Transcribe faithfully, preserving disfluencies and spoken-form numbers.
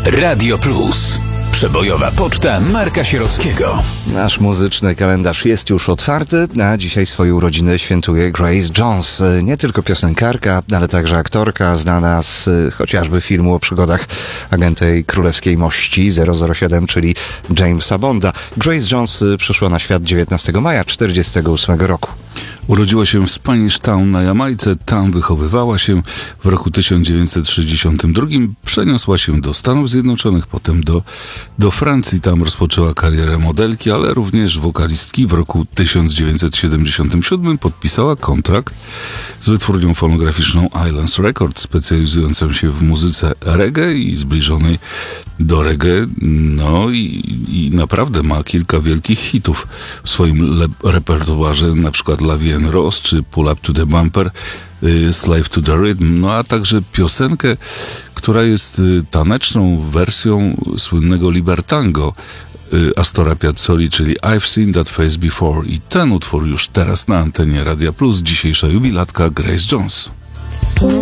Radio Plus. Przebojowa poczta Marka Sierockiego. Nasz muzyczny kalendarz jest już otwarty, a dzisiaj swoje urodziny świętuje Grace Jones. Nie tylko piosenkarka, ale także aktorka, znana z chociażby filmu o przygodach agenta królewskiej mości zero zero siedem, czyli Jamesa Bonda. Grace Jones przyszła na świat dziewiętnastego maja tysiąc dziewięćset czterdziestego ósmego roku. Urodziła się w Spanish Town na Jamajce, tam wychowywała się. W roku tysiąc dziewięćset sześćdziesiątym drugim przeniosła się do Stanów Zjednoczonych, potem do, do Francji. Tam rozpoczęła karierę modelki, ale również wokalistki. W roku tysiąc dziewięćset siedemdziesiątym siódmym podpisała kontrakt z wytwórnią fonograficzną Islands Records, specjalizującą się w muzyce reggae i zbliżonej do reggae. No i, i naprawdę ma kilka wielkich hitów w swoim le- repertuarze, na przykład La Vie en Rose czy Pull Up to the Bumper, y, Slave to the Rhythm, no a także piosenkę, która jest y, taneczną wersją słynnego Libertango y, Astora Piazzoli, czyli I've Seen That Face Before. I ten utwór już teraz na antenie Radia Plus, dzisiejsza jubilatka Grace Jones.